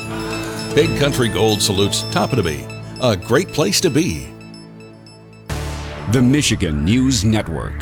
Big Country Gold salutes Toppatoby, a great place to be. The Michigan News Network.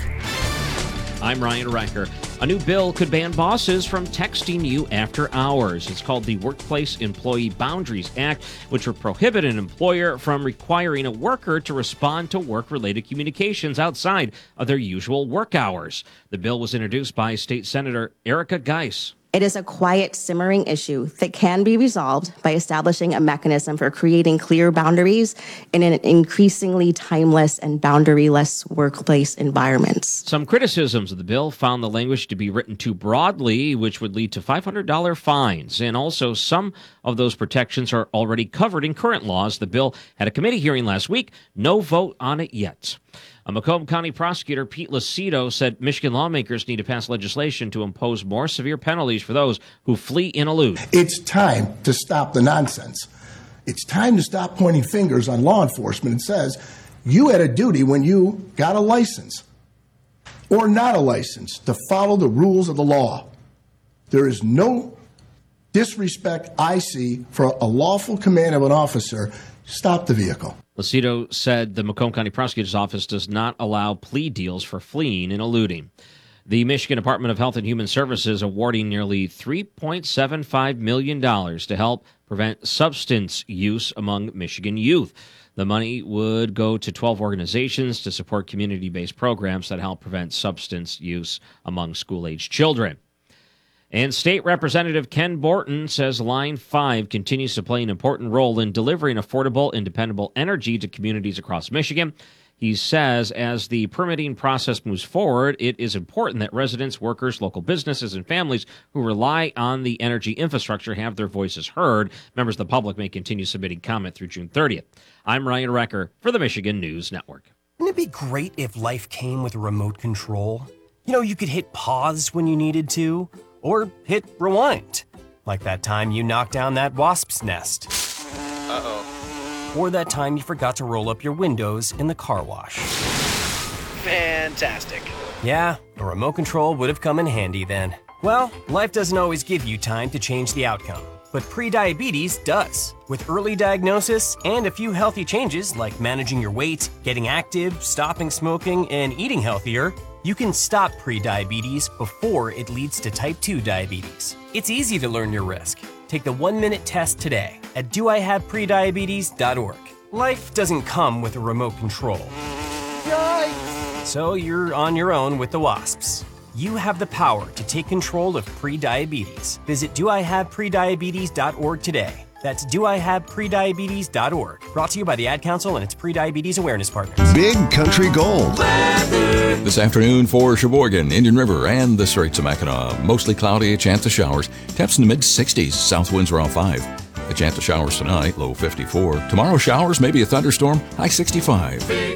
I'm Ryan Recker. A new bill could ban bosses from texting you after hours. It's called the Workplace Employee Boundaries Act, which would prohibit an employer from requiring a worker to respond to work-related communications outside of their usual work hours. The bill was introduced by State Senator Erica Geis. It is a quiet, simmering issue that can be resolved by establishing a mechanism for creating clear boundaries in an increasingly timeless and boundaryless workplace environments. Some criticisms of the bill found the language to be written too broadly, which would lead to $500 fines. And also, some of those protections are already covered in current laws. The bill had a committee hearing last week. No vote on it yet. A Macomb County prosecutor, Pete Lucido, said Michigan lawmakers need to pass legislation to impose more severe penalties for those who flee and elude. It's time to stop the nonsense. It's time to stop pointing fingers on law enforcement and says, you had a duty when you got a license or not a license to follow the rules of the law. There is no disrespect I see for a lawful command of an officer. Stop the vehicle. Lucido said the Macomb County Prosecutor's Office does not allow plea deals for fleeing and eluding. The Michigan Department of Health and Human Services awarding nearly $3.75 million to help prevent substance use among Michigan youth. The money would go to 12 organizations to support community-based programs that help prevent substance use among school-age children. And State Representative Ken Borton says Line 5 continues to play an important role in delivering affordable and dependable energy to communities across Michigan. He says as the permitting process moves forward, it is important that residents, workers, local businesses, and families who rely on the energy infrastructure have their voices heard. Members of the public may continue submitting comment through June 30th. I'm Ryan Recker for the Michigan News Network. Wouldn't it be great if life came with a remote control? You know, you could hit pause when you needed to. Or hit rewind, like that time you knocked down that wasp's nest. Uh-oh. Or that time you forgot to roll up your windows in the car wash. Fantastic. Yeah, a remote control would have come in handy then. Well, life doesn't always give you time to change the outcome, but prediabetes does. With early diagnosis and a few healthy changes like managing your weight, getting active, stopping smoking, and eating healthier, you can stop prediabetes before it leads to type 2 diabetes. It's easy to learn your risk. Take the 1-minute test today at doihaveprediabetes.org. Life doesn't come with a remote control. Yikes! So you're on your own with the wasps. You have the power to take control of prediabetes. Visit doihaveprediabetes.org today. That's doihaveprediabetes.org. Brought to you by the Ad Council and its prediabetes awareness partners. Big Country Gold. This afternoon for Sheboygan, Indian River, and the Straits of Mackinac. Mostly cloudy, a chance of showers. Temps in the mid-60s. South winds around 5. A chance of showers tonight, low 54. Tomorrow, showers, maybe a thunderstorm, high 65.